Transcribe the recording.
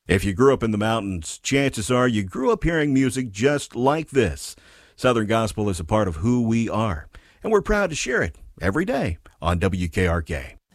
If you grew up in the mountains, chances are you grew up hearing music just like this. Southern Gospel is a part of who we are, and we're proud to share it every day on WKRK.